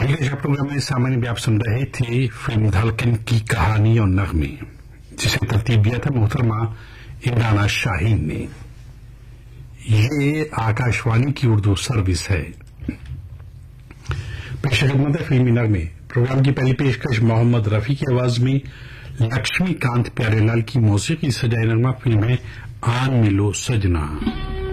पिछले प्रोग्राम में सामान्य भी आप सुन रहे थे फिल्म धड़कन की कहानी और नगमे, जिसे तरतीब दिया था मोहतरमा इमराना शाहीन ने। ये आकाशवाणी की उर्दू सर्विस है। पेश खिदमत है फिल्मी नगमे। प्रोग्राम की पहली पेशकश मोहम्मद रफी की आवाज में लक्ष्मीकांत प्यारेलाल की मौसीकी सजाए नगमा फिल्म है आन मिलो सजना।